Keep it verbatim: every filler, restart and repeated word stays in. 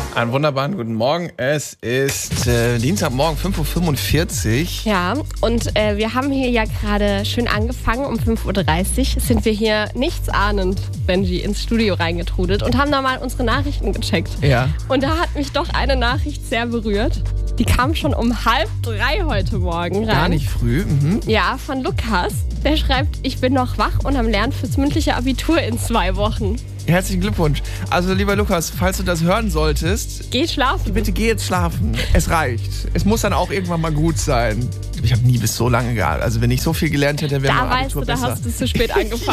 Einen wunderbaren guten Morgen. Es ist äh, Dienstagmorgen, fünf Uhr fünfundvierzig. Ja, und äh, wir haben hier ja gerade schön angefangen. Um fünf Uhr dreißig sind wir hier nichtsahnend, Benji, ins Studio reingetrudelt und haben da mal unsere Nachrichten gecheckt. Ja. Und da hat mich doch eine Nachricht sehr berührt. Die kam schon um halb drei heute Morgen rein. Gar nicht früh. Mhm. Ja, von Lukas. Der schreibt, ich bin noch wach und am Lernen fürs mündliche Abitur in zwei Wochen. Herzlichen Glückwunsch. Also, lieber Lukas, falls du das hören solltest, Geh schlafen. bitte geh jetzt schlafen. Es reicht. Es muss dann auch irgendwann mal gut sein. Ich habe nie bis so lange gelernt. Also, wenn ich so viel gelernt hätte, wäre mein Da weißt Abitur du, da besser. hast du zu spät angefangen.